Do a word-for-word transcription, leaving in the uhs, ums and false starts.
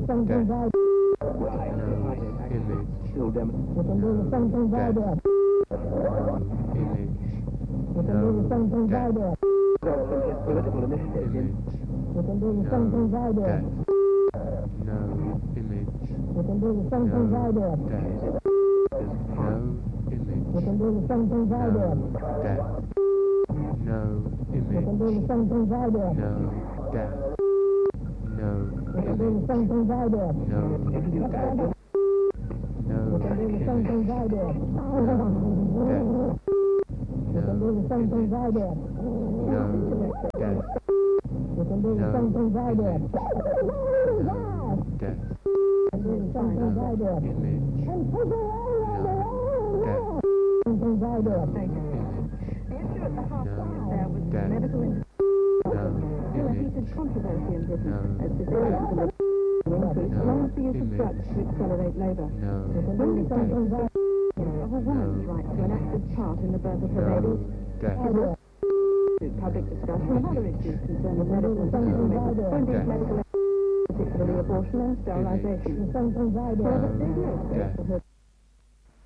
something death, no image, You can do no something death, vital. no image, You can do no something death, vital. Political initiative in image, You can do no something death, vital. no image, You can do something no vital. death, no image, You can do something no vital. death, no You can image, do something vital. no death, no You can do image, something vital. no death, no You can do something image, vital. death, You can do no something image, vital. no death, You can do no something vital. image, no death, You can do something no vital. image, no death, Something vital. image, The issue at the heart no there was death, medical no Still a image, heated controversy in Britain no as physicians and increase No along with the use of image. drugs to accelerate labour. no When we death, something of a woman's No. right to an active part in the birth of her no baby, death, to public discussion of other issues concerning medical and Something scientific, vital. or indeed Death. medical, particularly abortion and sterilisation. Something vital. However, there's no Death. space for her